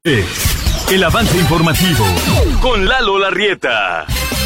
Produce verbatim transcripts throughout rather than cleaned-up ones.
El avance informativo con Lalo Larrieta.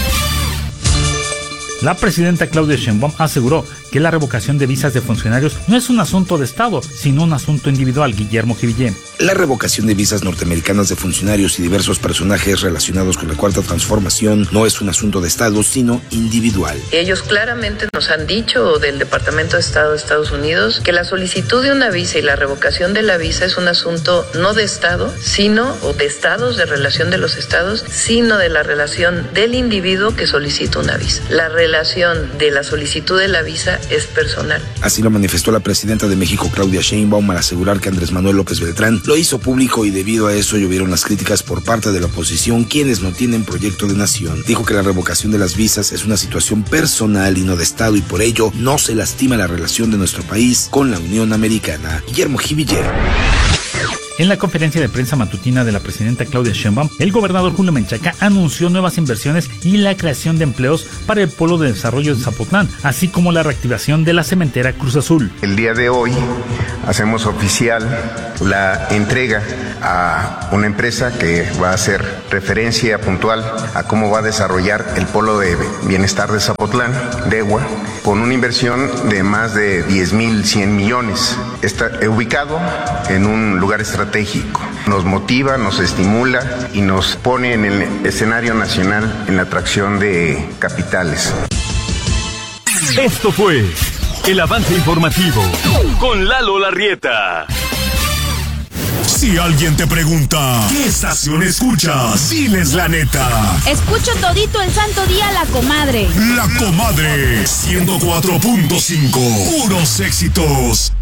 La presidenta Claudia Sheinbaum aseguró que la revocación de visas de funcionarios no es un asunto de Estado, sino un asunto individual. Guillermo Jivillén. La revocación de visas norteamericanas de funcionarios y diversos personajes relacionados con la Cuarta Transformación no es un asunto de Estado, sino individual. Ellos claramente nos han dicho del Departamento de Estado de Estados Unidos que la solicitud de una visa y la revocación de la visa es un asunto no de Estado, sino, o de Estados, de relación de los Estados, sino de la relación del individuo que solicita una visa. La relación de la solicitud de la visa es personal. Así lo manifestó la presidenta de México, Claudia Sheinbaum, al asegurar que Andrés Manuel López Beltrán lo hizo público y debido a eso llovieron las críticas por parte de la oposición, quienes no tienen proyecto de nación. Dijo que la revocación de las visas es una situación personal y no de Estado y por ello no se lastima la relación de nuestro país con la Unión Americana. Guillermo Jivillén. En la conferencia de prensa matutina de la presidenta Claudia Sheinbaum, el gobernador Julio Menchaca anunció nuevas inversiones y la creación de empleos para el Polo de Desarrollo de Zapotlán, así como la reactivación de la cementera Cruz Azul. El día de hoy hacemos oficial la entrega a una empresa que va a hacer referencia puntual a cómo va a desarrollar el Polo de Bienestar de Zapotlán, DEWA, con una inversión de más de diez mil cien millones. Está ubicado en un lugar estratégico. Nos motiva, nos estimula y nos pone en el escenario nacional en la atracción de capitales. Esto fue el avance informativo con Lalo Larrieta. Si alguien te pregunta, ¿qué estación escuchas? Diles la neta. Escucho todito el santo día La Comadre. La Comadre, ciento cuatro punto cinco. Puros éxitos.